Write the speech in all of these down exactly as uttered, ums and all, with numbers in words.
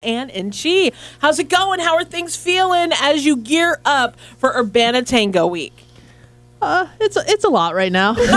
and Enchi. How's it going? How are things feeling as you gear up for Urbana Tango Week? Uh, it's a, it's a lot right now. Because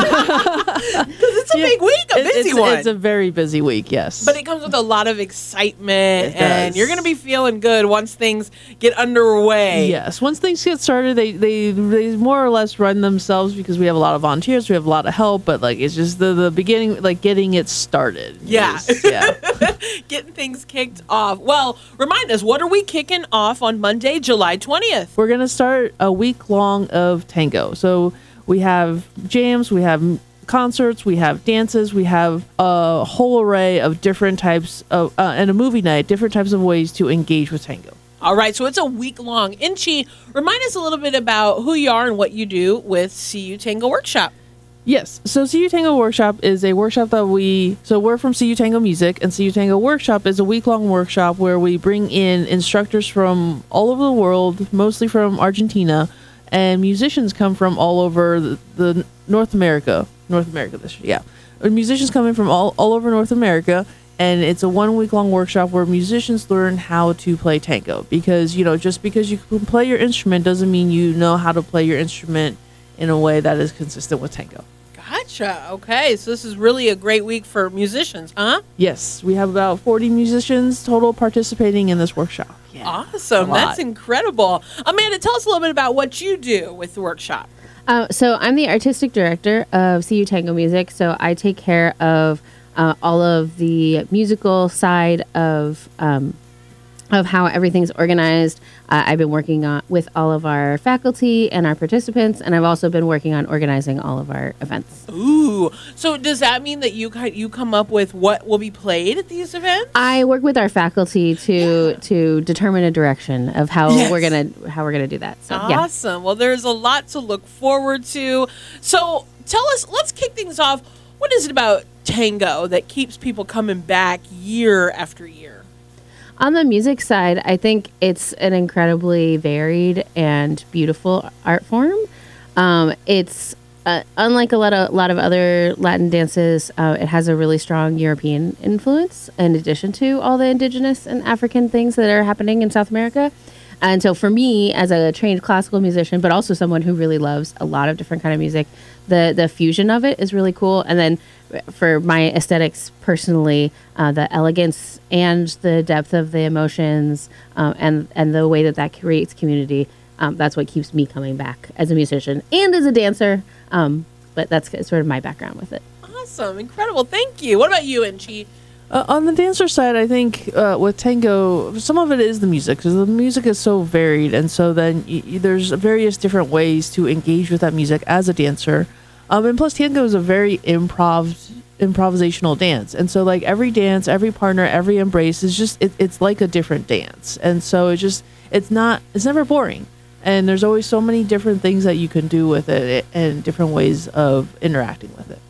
it's a yeah, big week, a busy it's, one. It's a very busy week, yes. But it comes with a lot of excitement, and you're going to be feeling good once things get underway. Yes, once things get started, they, they they more or less run themselves because we have a lot of volunteers, we have a lot of help, but like it's just the, the beginning, like getting it started. Yeah. Is, yeah. Getting things kicked off. Well, remind us, what are we kicking off on Monday, July twentieth? We're going to start a week long of tango. So we have jams, we have concerts, we have dances, we have a whole array of different types of, uh, and a movie night, different types of ways to engage with tango. All right, so it's a week long. Enchi, remind us a little bit about who you are and what you do with C U Tango Workshop. Yes, so C U Tango Workshop is a workshop that we, so we're from C U Tango Music, and C U Tango Workshop is a week-long workshop where we bring in instructors from all over the world, mostly from Argentina, and musicians come from all over the, the North America, North America this year, yeah. Musicians coming from all, all over North America, and it's a one-week-long workshop where musicians learn how to play tango, because, you know, just because you can play your instrument doesn't mean you know how to play your instrument in a way that is consistent with tango. Gotcha. Okay, so this is really a great week for musicians, huh? Yes, we have about forty musicians total participating in this workshop. Yeah, awesome. That's incredible. Amanda, tell us a little bit about what you do with the workshop. Uh, so I'm the artistic director of C U Tango Music, so I take care of uh, all of the musical side of um, of how everything's organized. Uh, I've been working on with all of our faculty and our participants, and I've also been working on organizing all of our events. Ooh, so does that mean that you you come up with what will be played at these events? I work with our faculty to yeah. to determine a direction of how yes. we're gonna how we're gonna do that. So, awesome. Yeah. Well, there's a lot to look forward to. So tell us, let's kick things off. What is it about tango that keeps people coming back year after year? On the music side, I think it's an incredibly varied and beautiful art form. Um, it's uh, unlike a lot of lot of other Latin dances. Uh, it has a really strong European influence, in addition to all the indigenous and African things that are happening in South America. And so, for me, as a trained classical musician, but also someone who really loves a lot of different kind of music, the the fusion of it is really cool. And then, for my aesthetics personally, uh, the elegance and the depth of the emotions, um, and and the way that that creates community, um, that's what keeps me coming back as a musician and as a dancer. Um, but that's sort of my background with it. Awesome, incredible, thank you. What about you, Enchi? Uh, on the dancer side, I think uh, with tango, some of it is the music, because the music is so varied, and so then y- y- there's various different ways to engage with that music as a dancer. Um, and plus, tango is a very improv, improvisational dance, and so like every dance, every partner, every embrace is just it, it's like a different dance, and so it just it's not it's never boring, and there's always so many different things that you can do with it and different ways of interacting with it.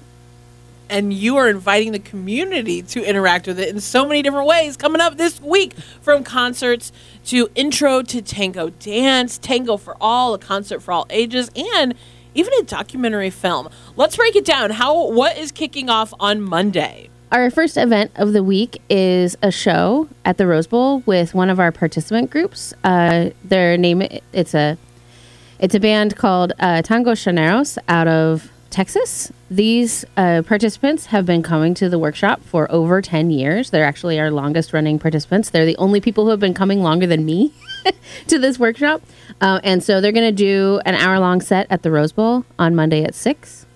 And you are inviting the community to interact with it in so many different ways coming up this week, from concerts to Intro to Tango Dance, Tango for All, a concert for all ages, and even a documentary film. Let's break it down. How what is kicking off on Monday? Our first event of the week is a show at the Rose Bowl with one of our participant groups. Uh, their name it's a it's a band called uh, Tango Llaneros out of Texas. These uh, participants have been coming to the workshop for over ten years. They're actually our longest running participants. They're the only people who have been coming longer than me to this workshop. Uh, and so they're going to do an hour long set at the Rose Bowl on Monday at six.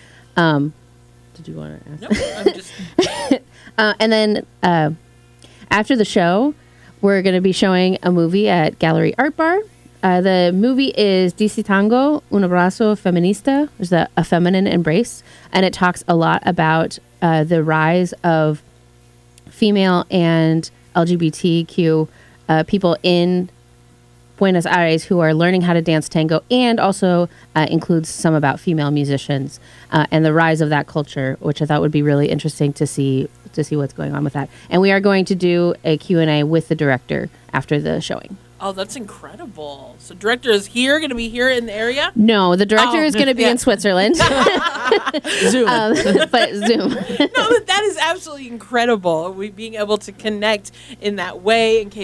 Um, did you want to ask? Nope, I'm just... uh, and then uh, after the show, we're going to be showing a movie at Gallery Art Bar. Uh, the movie is Dice Tango, Un Abrazo Feminista. There's a, a feminine embrace. And it talks a lot about uh, the rise of female and L G B T Q uh, people in Buenos Aires who are learning how to dance tango, and also uh, includes some about female musicians uh, and the rise of that culture, which I thought would be really interesting to see to see what's going on with that. And we are going to do a Q and A with the director after the showing. Oh, that's incredible. So director is here, going to be here in the area? No, the director Oh, is going to be yeah. in Switzerland. Zoom. um, but Zoom. No, but that is absolutely incredible. We being able to connect in that way in case